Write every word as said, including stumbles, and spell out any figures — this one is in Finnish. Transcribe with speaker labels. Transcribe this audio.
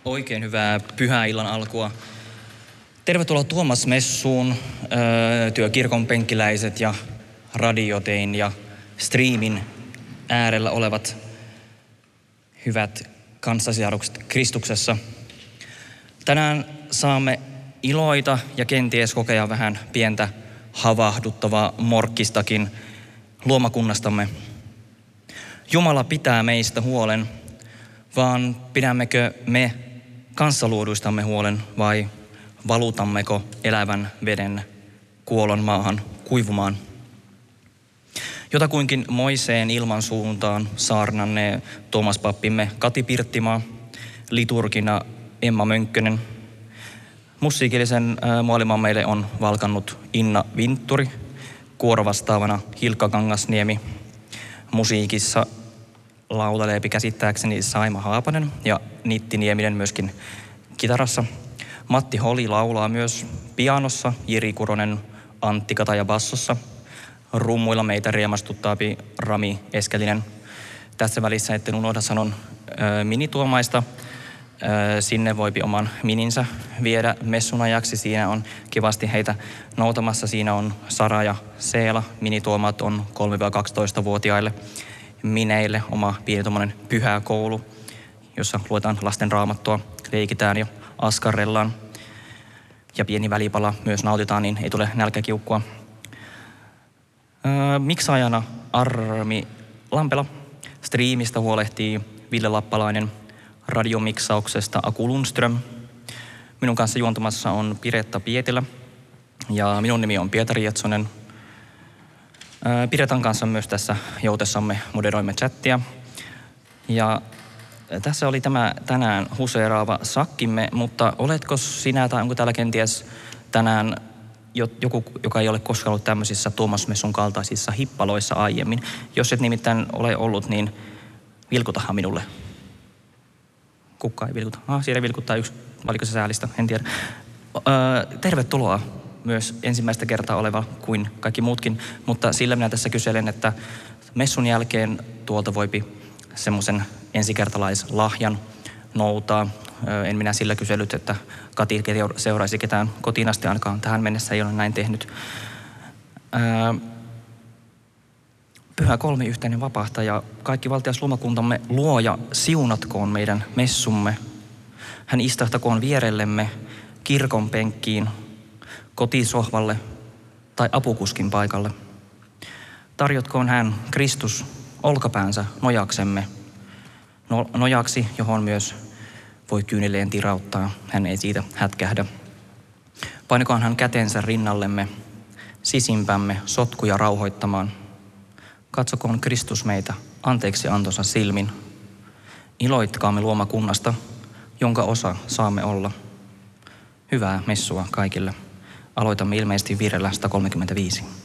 Speaker 1: Oikein hyvää pyhäillan alkua. Tervetuloa Tuomas Messuun, työkirkon penkkiläiset ja radiotein ja striimin äärellä olevat hyvät kanssasisarukset Kristuksessa. Tänään saamme iloita ja kenties kokea vähän pientä havahduttavaa morkkistakin luomakunnastamme. Jumala pitää meistä huolen, vaan pidämmekö me kanssaluoduistamme huolen vai valutammeko elävän veden kuolon maahan kuivumaan? Jotakuinkin moiseen ilman suuntaan saarnannee Tuomas pappimme Kati Pirttimaa, liturgina Emma Mönkkönen. Musiikillisen maailman meille on valkannut Inna Vintturi, kuorovastaavana Hilkka Kangasniemi, musiikissa laulaleepi käsittääkseni Saima Haapanen ja Nitti Nieminen myöskin kitarassa. Matti Holi laulaa myös pianossa, Jiri Kuronen, Antti Kataja bassossa. Rummuilla meitä riemastuttaa Rami Eskelinen. Tässä välissä etten unohda sanon äh, minituomaista. Äh, sinne voipi oman mininsä viedä messun ajaksi. Siinä on kivasti heitä noutamassa. Siinä on Sara ja Seela. Minituomat on kolme-kaksitoista-vuotiaille mineille oma pieni tommonen pyhä koulu, jossa luetaan lasten raamattua, leikitään ja askarrellaan. Ja pieni välipala myös nautitaan, niin ei tule nälkäkiukkua. Öö, miksaajana Armi Lampela. Striimistä huolehtii Ville Lappalainen. Radiomiksauksesta Aku Lundström. Minun kanssa juontamassa on Piretta Pietilä. Ja minun nimi on Pietari Jetsonen. Öö, Piretan kanssa myös tässä joutessamme moderoimme chattia. Ja tässä oli tämä tänään huseeraava sakkimme, mutta oletko sinä tai onko täällä kenties tänään joku, joka ei ole koskaan ollut tämmöisissä Tuomas Messun kaltaisissa hippaloissa aiemmin? Jos et nimittäin ole ollut, niin vilkutahan minulle. Kukka ei vilkuta. Ah, siellä vilkuttaa yksi. Valiko se säälistä? En tiedä. Öö, tervetuloa myös ensimmäistä kertaa oleva kuin kaikki muutkin, mutta sillä minä tässä kyselen, että messun jälkeen tuolta voipi semmoisen ensikertalaislahjan noutaa. En minä sillä kysellyt, että Kati seuraisi ketään kotiin asti, ainakaan tähän mennessä ei ole näin tehnyt. Pyhä kolmiyhteinen vapahtaja, kaikki valtias luomakuntamme luoja, siunatkoon meidän messumme. Hän istahtakoon vierellemme kirkon penkkiin, kotisohvalle tai apukuskin paikalle. Tarjotkoon hän Kristus olkapäänsä nojaksemme, no, nojaksi, johon myös voi kyynelleen tirauttaa. Hän ei siitä hätkähdä. Painakoon hän kätensä rinnallemme, sisimpämme sotkuja rauhoittamaan. Katsokoon Kristus meitä anteeksi antonsa silmin. Iloittkaamme luomakunnasta, jonka osa saamme olla. Hyvää messua kaikille. Aloitamme ilmeisesti virrellä sata kolmekymmentäviisi.